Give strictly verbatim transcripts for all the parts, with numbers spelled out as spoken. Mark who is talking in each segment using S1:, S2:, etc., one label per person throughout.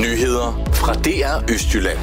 S1: Nyheder fra D R Østjylland.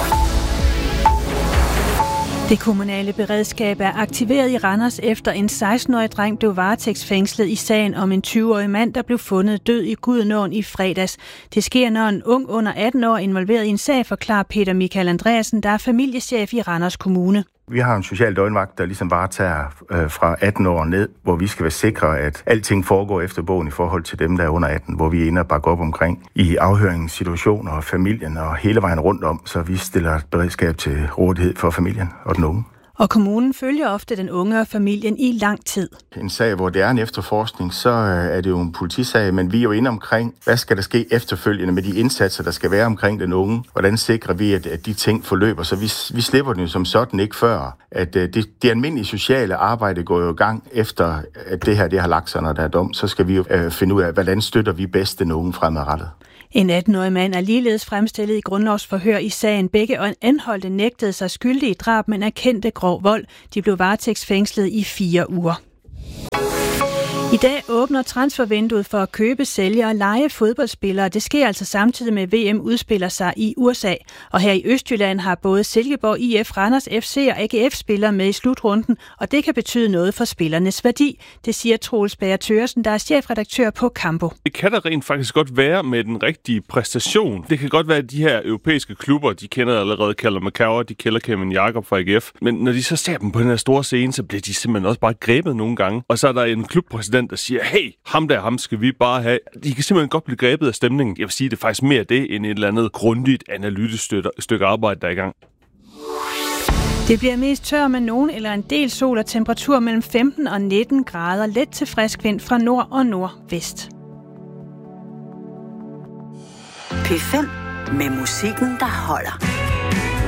S2: Det kommunale beredskab er aktiveret i Randers efter en seksten-årig dreng blev varetægtsfængslet i sagen om en tyve-årig mand, der blev fundet død i Gudenåen i fredags. Det sker, når en ung under atten år er involveret i en sag, forklarer Peter Michael Andreasen, der er familiechef i Randers Kommune.
S3: Vi har en social døgnvagt, der ligesom varetager øh, fra atten år ned, hvor vi skal være sikre, at alting foregår efter bogen i forhold til dem, der er under atten, hvor vi er inde og bakke op omkring i afhøringssituationer og familien og hele vejen rundt om, så vi stiller et beredskab til rådighed for familien og den unge.
S2: Og kommunen følger ofte den unge og familien i lang tid.
S3: En sag, hvor det er en efterforskning, så er det jo en politisag, men vi er jo inde omkring, hvad skal der ske efterfølgende med de indsatser, der skal være omkring den unge? Hvordan sikrer vi, at, at de ting forløber? Så vi, vi slipper den jo som sådan ikke før. At det, det almindelige sociale arbejde går jo i gang efter, at det her det har lagt sig, når der er dom. Så skal vi jo øh, finde ud af, hvordan støtter vi bedst den unge fremadrettet.
S2: En atten-årig mand er ligeledes fremstillet i grundlovsforhør i sagen. Begge anholdte nægtede sig skyldige i drab, men erkendte grov vold. De blev varetægtsfængslet i fire uger. I dag åbner transfervinduet for at købe, sælge og leje fodboldspillere. Det sker altså samtidig med, at V M udspiller sig i U S A. Og her i Østjylland har både Silkeborg I F, Randers F C og A G F-spillere med i slutrunden, og det kan betyde noget for spillernes værdi. Det siger Troels Bager Thøgersen, der er chefredaktør på Campo.
S4: Det kan der rent faktisk godt være med den rigtige præstation. Det kan godt være, at de her europæiske klubber, de kender allerede Callum McCarver, de kender Kevin Jakob fra A G F. Men når de så ser dem på den her store scene, så bliver de simpelthen også bare grebet nogle gange. Og så er der en klubpræsident, der siger, hey, ham der, ham skal vi bare have. De kan simpelthen godt blive grebet af stemningen. Jeg vil sige, det er faktisk mere det, end et eller andet grundigt analytisk stykke arbejde, der er i gang.
S2: Det bliver mest tør med nogen eller en del sol og temperatur mellem femten og nitten grader. Let til frisk vind fra nord og nordvest.
S5: P fem med musikken, der holder.